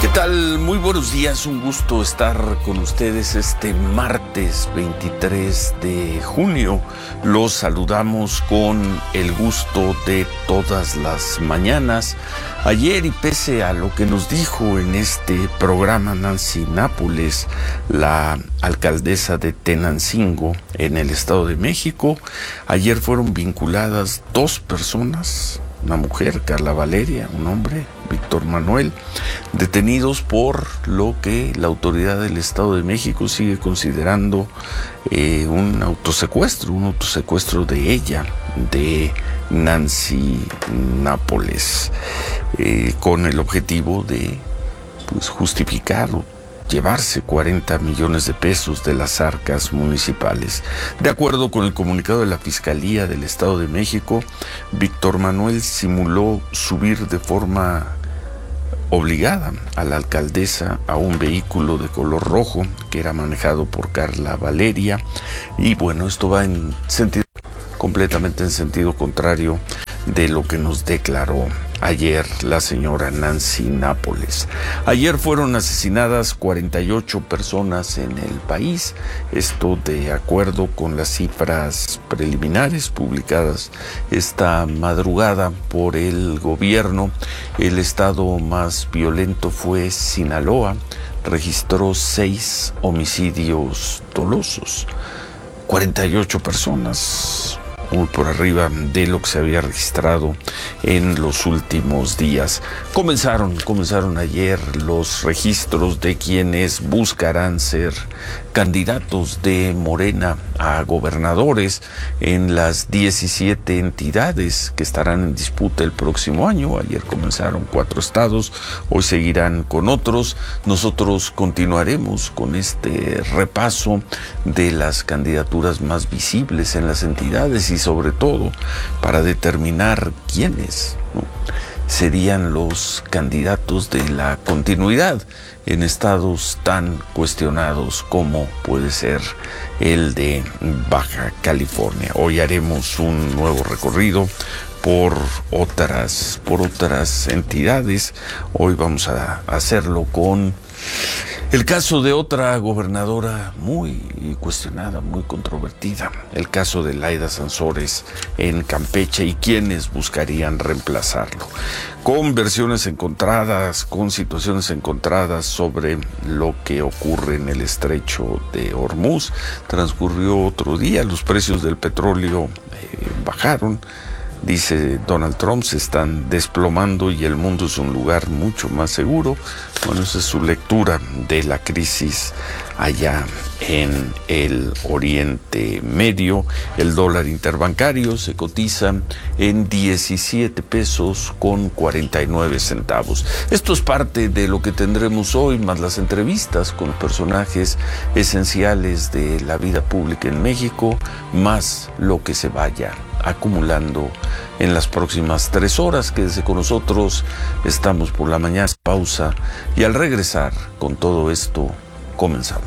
tal? Muy buenos días, un gusto estar con ustedes este martes 23 de junio. Los saludamos con el gusto de todas las mañanas. Ayer, y pese a lo que nos dijo en este programa Nancy Nápoles, la alcaldesa de Tenancingo en el Estado de México, ayer fueron vinculadas 2 personas, una mujer, Carla Valeria, un hombre, Víctor Manuel, detenidos por lo que la autoridad del Estado de México sigue considerando un autosecuestro de ella, de Nancy Nápoles, con el objetivo de justificar o llevarse 40 millones de pesos de las arcas municipales. De acuerdo con el comunicado de la Fiscalía del Estado de México, Víctor Manuel simuló subir de forma obligada a la alcaldesa a un vehículo de color rojo que era manejado por Carla Valeria, y bueno, esto va completamente en sentido contrario de lo que nos declaró ayer la señora Nancy Nápoles. Ayer fueron asesinadas 48 personas en el país, esto de acuerdo con las cifras preliminares publicadas esta madrugada por el gobierno. El estado más violento fue Sinaloa, registró 6 homicidios dolosos, 48 personas, muy por arriba de lo que se había registrado en los últimos días. Comenzaron ayer los registros de quienes buscarán ser candidatos de Morena a gobernadores en las 17 entidades que estarán en disputa el próximo año. Ayer comenzaron 4 estados, hoy seguirán con otros. Nosotros continuaremos con este repaso de las candidaturas más visibles en las entidades y sobre todo para determinar quiénes serían los candidatos de la continuidad en estados tan cuestionados como puede ser el de Baja California. Hoy haremos un nuevo recorrido por otras entidades. Hoy vamos a hacerlo con el caso de otra gobernadora muy cuestionada, muy controvertida, el caso de Laida Sansores en Campeche y quienes buscarían reemplazarlo. Con versiones encontradas, con situaciones encontradas sobre lo que ocurre en el estrecho de Hormuz. Transcurrió otro día, los precios del petróleo bajaron. Dice Donald Trump, se están desplomando y el mundo es un lugar mucho más seguro. Bueno, esa es su lectura de la crisis allá en el Oriente Medio. El dólar interbancario se cotiza en 17 pesos con 49 centavos. Esto es parte de lo que tendremos hoy, más las entrevistas con personajes esenciales de la vida pública en México, más lo que se vaya acumulando en las próximas 3 horas. Quédese con nosotros, estamos por la mañana, pausa, y al regresar con todo esto comenzamos.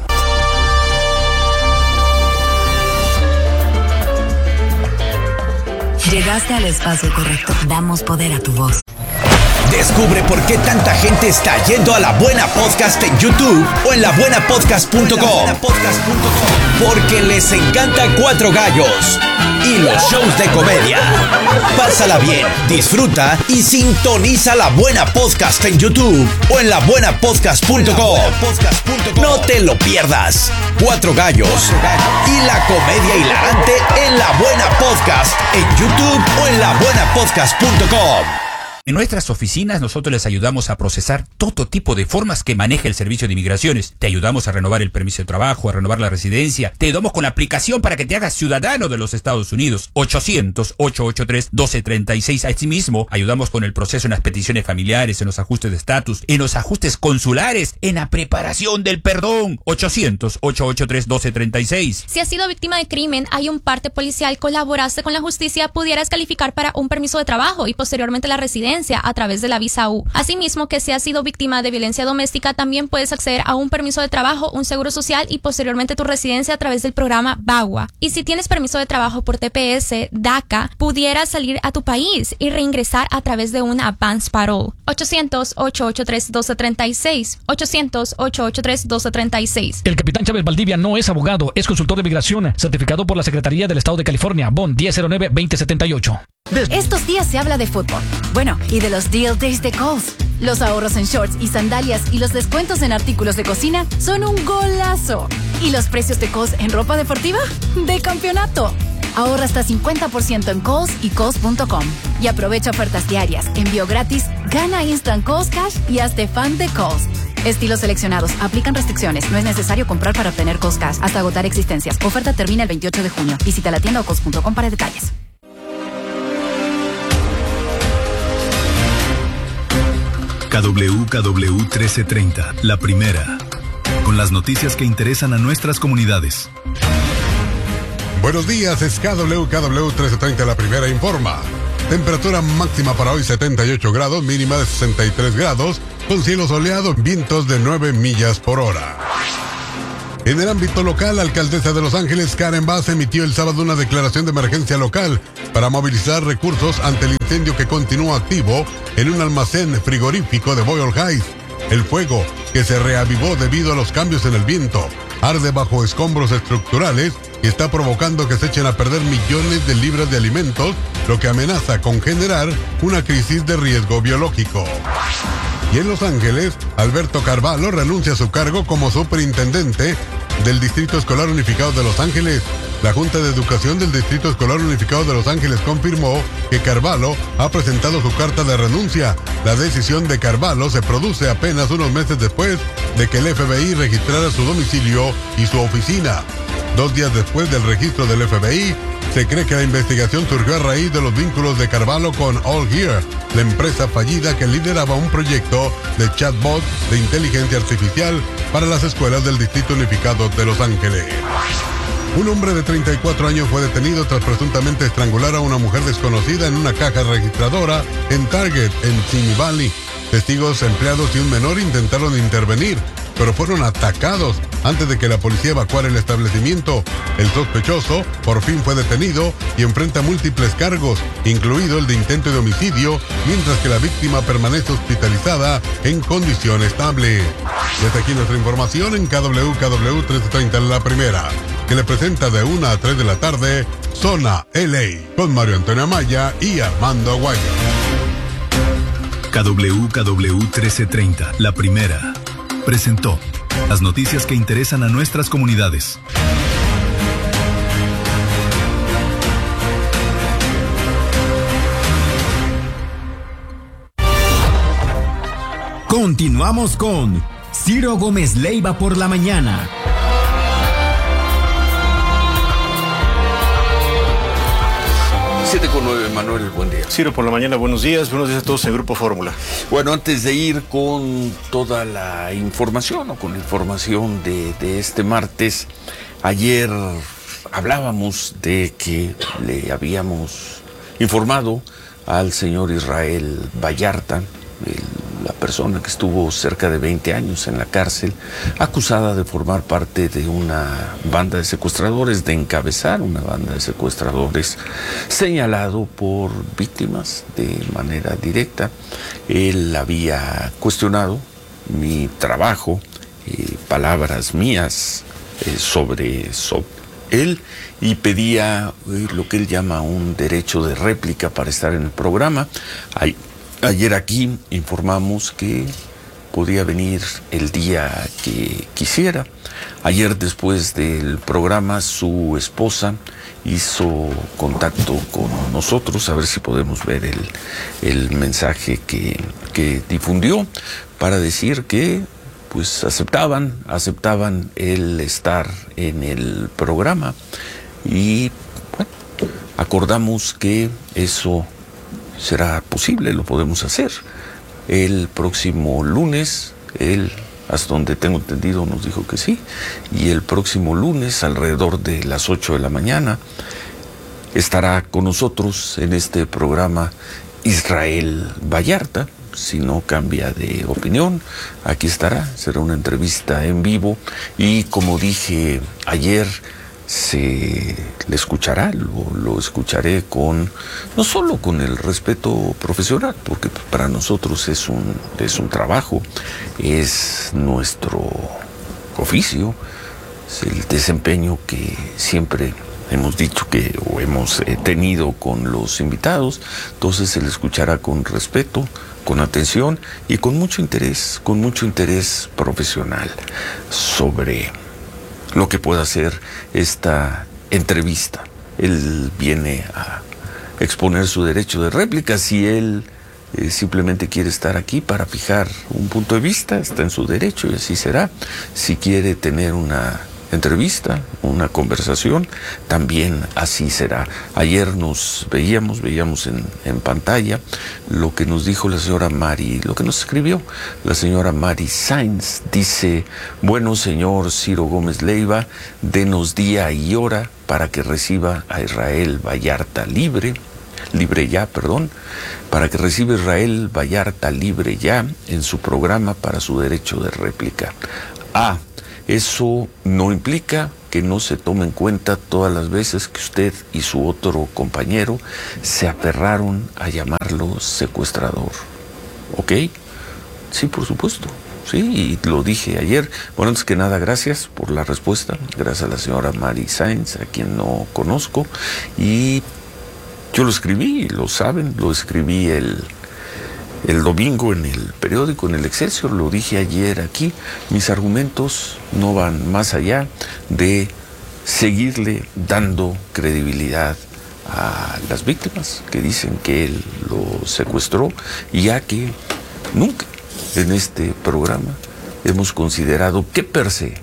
Llegaste al espacio correcto. Damos poder a tu voz. Descubre por qué tanta gente está yendo a La Buena Podcast en YouTube o en labuenapodcast.com. Porque les encanta Cuatro Gallos y los shows de comedia. Pásala bien, disfruta y sintoniza La Buena Podcast en YouTube o en labuenapodcast.com. No te lo pierdas. Cuatro Gallos y la comedia hilarante en La Buena Podcast en YouTube o en labuenapodcast.com. En nuestras oficinas nosotros les ayudamos a procesar todo tipo de formas que maneja el Servicio de Inmigraciones. Te ayudamos a renovar el permiso de trabajo, a renovar la residencia. Te ayudamos con la aplicación para que te hagas ciudadano de los Estados Unidos. 800-883-1236. Asimismo, ayudamos con el proceso en las peticiones familiares, en los ajustes de estatus, en los ajustes consulares, en la preparación del perdón. 800-883-1236. Si has sido víctima de crimen, hay un parte policial, colaboraste con la justicia, pudieras calificar para un permiso de trabajo y posteriormente la residencia. residencia a través de la visa U. Asimismo, que si has sido víctima de violencia doméstica, también puedes acceder a un permiso de trabajo, un seguro social y posteriormente tu residencia a través del programa VAWA. Y si tienes permiso de trabajo por TPS, DACA, pudieras salir a tu país y reingresar a través de una advance parole. 800-883-1236. 800-883-1236. El capitán Chávez Valdivia no es abogado, es consultor de migración, certificado por la Secretaría del Estado de California, BON 1009-2078. Estos días se habla de fútbol. Bueno, y de los Deal Days de Kohl's. Los ahorros en shorts y sandalias y los descuentos en artículos de cocina son un golazo. ¿Y los precios de Kohl's en ropa deportiva? ¡De campeonato! Ahorra hasta 50% en Kohl's y Kohl's.com. Y aprovecha ofertas diarias, envío gratis, gana Instant Kohl's Cash y hazte fan de Kohl's. Estilos seleccionados. Aplican restricciones. No es necesario comprar para obtener Kohl's Cash hasta agotar existencias. Oferta termina el 28 de junio. Visita la tienda o Kohl's.com para detalles. KWKW 1330, la primera, con las noticias que interesan a nuestras comunidades. Buenos días, es KWKW 1330, la primera informa. Temperatura máxima para hoy 78 grados, mínima de 63 grados, con cielo soleado, vientos de 9 millas por hora. En el ámbito local, la alcaldesa de Los Ángeles, Karen Bass, emitió el sábado una declaración de emergencia local para movilizar recursos ante el incendio que continúa activo en un almacén frigorífico de Boyle Heights. El fuego, que se reavivó debido a los cambios en el viento, arde bajo escombros estructurales y está provocando que se echen a perder millones de libras de alimentos, lo que amenaza con generar una crisis de riesgo biológico. Y en Los Ángeles, Alberto Carvalho renuncia a su cargo como superintendente del Distrito Escolar Unificado de Los Ángeles. La Junta de Educación del Distrito Escolar Unificado de Los Ángeles confirmó que Carvalho ha presentado su carta de renuncia. La decisión de Carvalho se produce apenas unos meses después de que el FBI registrara su domicilio y su oficina. 2 días después del registro del FBI, se cree que la investigación surgió a raíz de los vínculos de Carvalho con All Here, la empresa fallida que lideraba un proyecto de chatbot de inteligencia artificial para las escuelas del Distrito Unificado de Los Ángeles. Un hombre de 34 años fue detenido tras presuntamente estrangular a una mujer desconocida en una caja registradora en Target, en Simi Valley. Testigos, empleados y un menor intentaron intervenir, pero fueron atacados antes de que la policía evacuara el establecimiento. El sospechoso por fin fue detenido y enfrenta múltiples cargos, incluido el de intento de homicidio, mientras que la víctima permanece hospitalizada en condición estable. Desde aquí nuestra información en KWKW 1330, la primera, que le presenta de 1 a 3 de la tarde, Zona LA, con Mario Antonio Amaya y Armando Aguayo. KWKW 1330, la primera, presentó las noticias que interesan a nuestras comunidades. Continuamos con Ciro Gómez Leiva por la mañana. Con 9, Manuel, buen día. Ciro, por la mañana, buenos días a todos en Grupo Fórmula. Bueno, antes de ir con toda la información o con la información de este martes, ayer hablábamos de que le habíamos informado al señor Israel Vallarta, la persona que estuvo cerca de 20 años en la cárcel, acusada de formar parte de una banda de secuestradores, de encabezar una banda de secuestradores, señalado por víctimas de manera directa. Él había cuestionado mi trabajo, palabras mías sobre él, y pedía lo que él llama un derecho de réplica para estar en el programa. Ayer aquí informamos que podía venir el día que quisiera. Ayer, después del programa, su esposa hizo contacto con nosotros a ver si podemos ver el mensaje que difundió para decir que pues aceptaban el estar en el programa, y bueno, acordamos que eso será posible, lo podemos hacer. El próximo lunes, él, hasta donde tengo entendido, nos dijo que sí, y el próximo lunes, alrededor de las 8 de la mañana, estará con nosotros en este programa Israel Vallarta. Si no cambia de opinión, aquí estará, será una entrevista en vivo y como dije ayer, se le escuchará, lo escucharé con, no solo con el respeto profesional, porque para nosotros es un trabajo, es nuestro oficio, es el desempeño que siempre hemos dicho que o hemos tenido con los invitados. Entonces se le escuchará con respeto, con atención y con mucho interés profesional sobre lo que pueda ser esta entrevista. Él viene a exponer su derecho de réplica. Si él simplemente quiere estar aquí para fijar un punto de vista, está en su derecho y así será. Si quiere tener una entrevista, una conversación, también así será. Ayer nos veíamos en pantalla lo que nos dijo la señora Mari, lo que nos escribió la señora Mari Sainz. Dice: bueno, señor Ciro Gómez Leiva, denos día y hora para que reciba a Israel Vallarta para que reciba Israel Vallarta libre ya en su programa para su derecho de réplica. Eso no implica que no se tome en cuenta todas las veces que usted y su otro compañero se aferraron a llamarlo secuestrador. ¿Ok? Sí, por supuesto. Sí, y lo dije ayer. Bueno, antes que nada, gracias por la respuesta. Gracias a la señora Mari Sainz, a quien no conozco. Y yo lo escribí, lo saben, lo escribí el domingo en el periódico, en el Excelsior, lo dije ayer aquí. Mis argumentos no van más allá de seguirle dando credibilidad a las víctimas que dicen que él lo secuestró, ya que nunca en este programa hemos considerado que per se,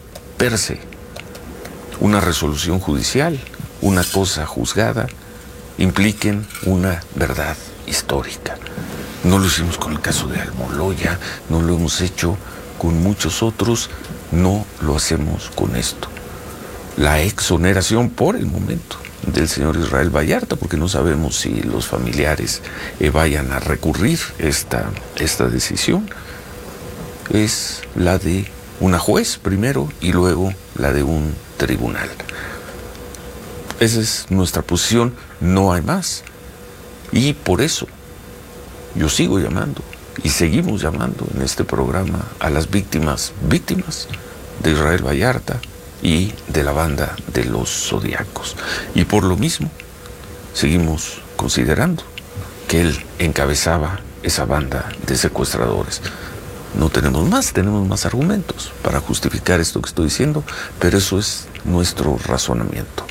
una resolución judicial, una cosa juzgada, impliquen una verdad histórica. No lo hicimos con el caso de Almoloya, no lo hemos hecho con muchos otros, no lo hacemos con esto. La exoneración por el momento del señor Israel Vallarta, porque no sabemos si los familiares vayan a recurrir esta decisión, es la de una juez primero y luego la de un tribunal. Esa es nuestra posición, no hay más. Y por eso yo sigo llamando y seguimos llamando en este programa a las víctimas de Israel Vallarta y de la banda de los Zodiacos. Y por lo mismo, seguimos considerando que él encabezaba esa banda de secuestradores. No tenemos más argumentos para justificar esto que estoy diciendo, pero eso es nuestro razonamiento.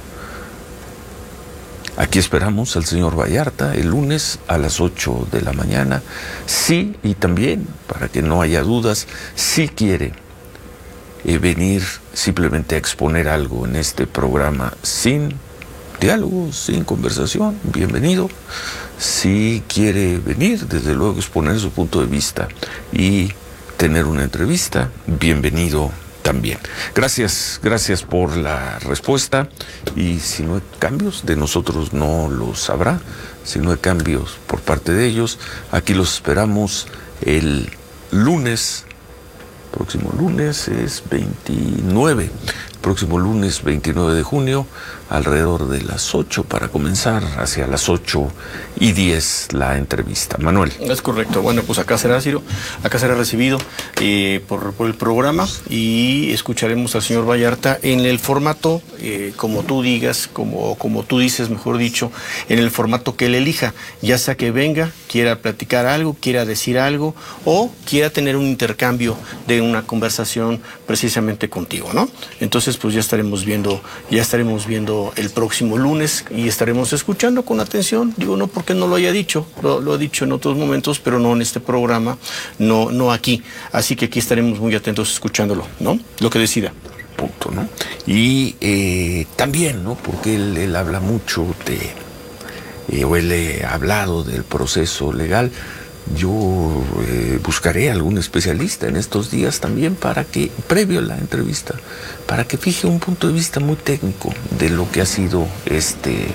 Aquí esperamos al señor Vallarta el lunes a las 8 de la mañana. Sí, y también, para que no haya dudas, si quiere venir simplemente a exponer algo en este programa sin diálogo, sin conversación, bienvenido. Si quiere venir, desde luego, exponer su punto de vista y tener una entrevista, bienvenido también. Gracias por la respuesta. Y si no hay cambios, de nosotros no los habrá. Si no hay cambios por parte de ellos, aquí los esperamos el lunes. Próximo lunes es 29. Próximo lunes 29 de junio, alrededor de las 8, para comenzar hacia las 8:10 la entrevista. Manuel. Es correcto. Bueno, pues acá será, Ciro, acá será recibido por el programa y escucharemos al señor Vallarta en el formato, como tú digas, como tú dices, mejor dicho, en el formato que él elija, ya sea que venga, quiera platicar algo, quiera decir algo o quiera tener un intercambio de una conversación precisamente contigo, ¿no? Entonces, pues ya estaremos viendo el próximo lunes y estaremos escuchando con atención. Digo, no porque no lo haya dicho, lo he dicho en otros momentos, pero no en este programa, no aquí. Así que aquí estaremos muy atentos escuchándolo, ¿no? Lo que decida. Punto, ¿no? Y también, ¿no? Porque él habla mucho o él ha hablado del proceso legal. Yo buscaré algún especialista en estos días también para que, previo a la entrevista, para que fije un punto de vista muy técnico de lo que ha sido este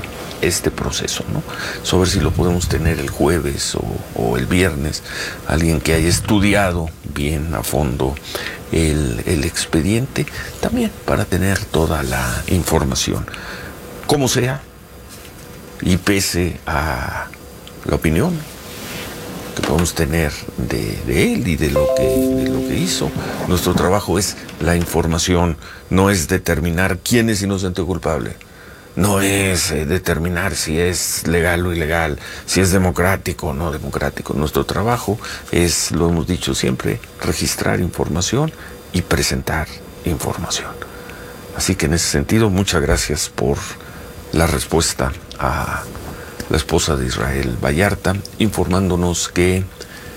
este proceso, ¿no? So, a ver si lo podemos tener el jueves o el viernes, alguien que haya estudiado bien a fondo el expediente, también para tener toda la información. Como sea, y pese a la opinión que podemos tener de él y de lo que hizo, nuestro trabajo es la información, no es determinar quién es inocente o culpable, no es determinar si es legal o ilegal, si es democrático o no democrático. Nuestro trabajo es, lo hemos dicho siempre, registrar información y presentar información. Así que en ese sentido, muchas gracias por la respuesta a la esposa de Israel Vallarta, informándonos que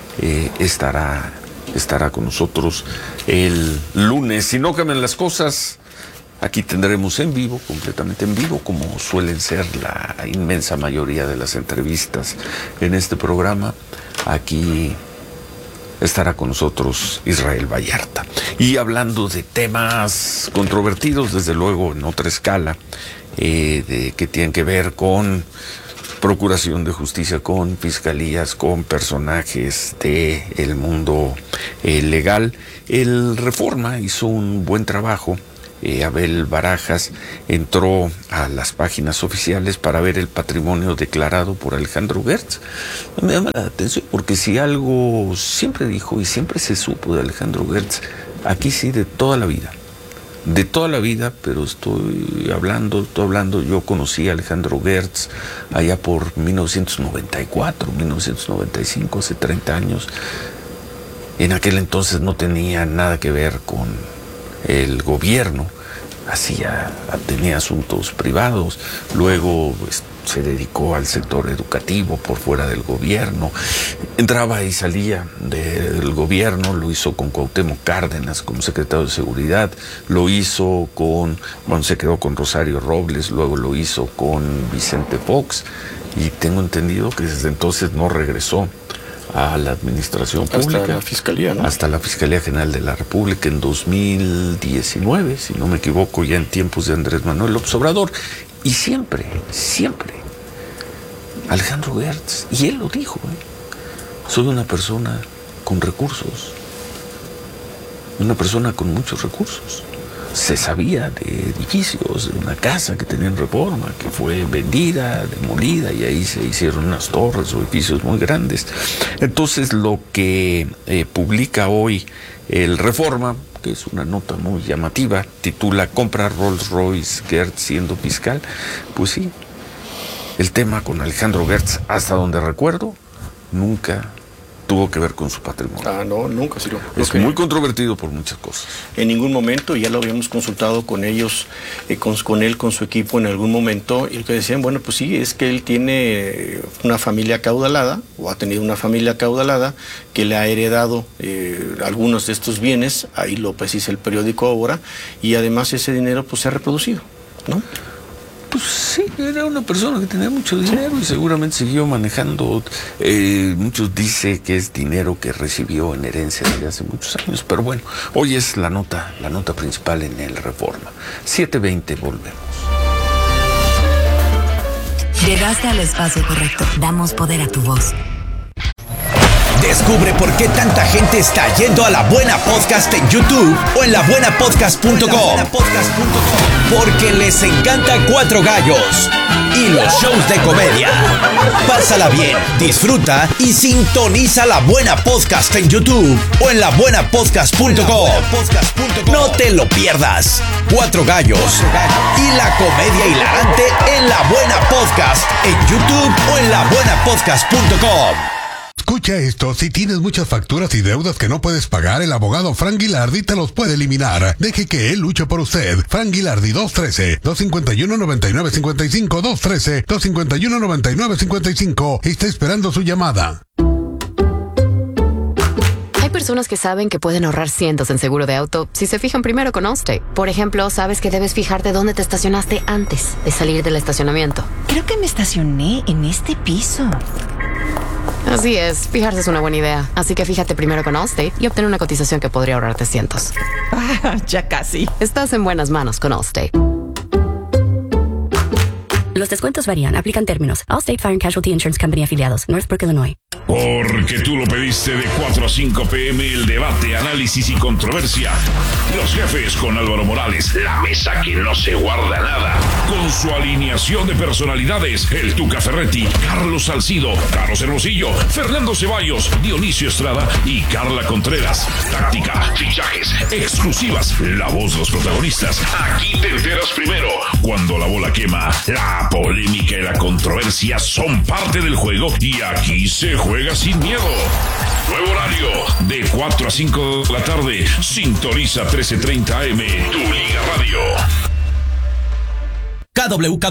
estará con nosotros el lunes. Si no cambian las cosas, aquí tendremos en vivo, completamente en vivo, como suelen ser la inmensa mayoría de las entrevistas en este programa. Aquí estará con nosotros Israel Vallarta. Y hablando de temas controvertidos, desde luego en otra escala, que tienen que ver con procuración de justicia, con fiscalías, con personajes del mundo legal. El Reforma hizo un buen trabajo. Abel Barajas entró a las páginas oficiales para ver el patrimonio declarado por Alejandro Gertz. Me llama la atención porque si algo siempre dijo y siempre se supo de Alejandro Gertz, aquí sí de toda la vida, pero estoy hablando, yo conocí a Alejandro Gertz allá por 1994, 1995, hace 30 años. En aquel entonces no tenía nada que ver con el gobierno, tenía asuntos privados, luego se dedicó al sector educativo por fuera del gobierno, entraba y salía del gobierno, lo hizo con Cuauhtémoc Cárdenas como secretario de Seguridad, se quedó con Rosario Robles, luego lo hizo con Vicente Fox, y tengo entendido que desde entonces no regresó a la administración pública. Hasta la Fiscalía, ¿no? Hasta la Fiscalía General de la República en 2019, si no me equivoco, ya en tiempos de Andrés Manuel López Obrador. Y siempre, Alejandro Gertz, y él lo dijo, soy una persona con recursos, una persona con muchos recursos. Se sabía de edificios, de una casa que tenía en Reforma, que fue vendida, demolida, y ahí se hicieron unas torres o edificios muy grandes. Entonces, lo que publica hoy el Reforma, que es una nota muy llamativa, titula "Compra Rolls Royce Gertz siendo fiscal". Pues sí, el tema con Alejandro Gertz, hasta donde recuerdo, nunca tuvo que ver con su patrimonio. No, nunca sí. Es muy controvertido por muchas cosas. En ningún momento, ya lo habíamos consultado con ellos, con él, con su equipo en algún momento, y lo que decían, bueno, pues sí, es que él tiene una familia acaudalada, o ha tenido una familia acaudalada, que le ha heredado algunos de estos bienes, ahí lo precisa el periódico ahora, y además ese dinero pues se ha reproducido, ¿no? Pues sí, era una persona que tenía mucho dinero y seguramente siguió manejando. Muchos dicen que es dinero que recibió en herencia desde hace muchos años, pero bueno, hoy es la nota principal en el Reforma. 7:20, volvemos. Llegaste al espacio correcto. Damos poder a tu voz. Descubre por qué tanta gente está yendo a La Buena Podcast en YouTube o en labuenapodcast.com. Porque les encanta Cuatro Gallos y los shows de comedia. Pásala bien, disfruta y sintoniza La Buena Podcast en YouTube o en labuenapodcast.com. No te lo pierdas. Cuatro Gallos y la comedia hilarante en La Buena Podcast en YouTube o en labuenapodcast.com. Escucha esto, si tienes muchas facturas y deudas que no puedes pagar, el abogado Frank Guilardi te los puede eliminar. Deje que él luche por usted. Frank Guilardi, 213-251-9955, 213-251-9955. Está esperando su llamada. Hay personas que saben que pueden ahorrar cientos en seguro de auto si se fijan primero con Allstate. Por ejemplo, sabes que debes fijarte dónde te estacionaste antes de salir del estacionamiento. Creo que me estacioné en este piso. Así es, fijarse es una buena idea. Así que fíjate primero con Allstate y obtén una cotización que podría ahorrarte cientos. Ya casi. Estás en buenas manos con Allstate. Los descuentos varían. Aplican términos. Allstate Fire and Casualty Insurance Company afiliados. Northbrook, Illinois. Porque tú lo pediste de 4 a 5 p.m. el debate, análisis y controversia. Los jefes con Álvaro Morales. La mesa que no se guarda nada. Con su alineación de personalidades. El Tuca Ferretti, Carlos Salcido, Carlos Hermosillo, Fernando Ceballos, Dionisio Estrada y Carla Contreras. Táctica, fichajes, exclusivas. La voz de los protagonistas. Aquí te enteras primero. Cuando la bola quema, la polémica y la controversia son parte del juego y aquí se juega sin miedo. Nuevo horario, de 4 a 5 de la tarde. Sintoniza 1330 AM, tu Liga Radio. KW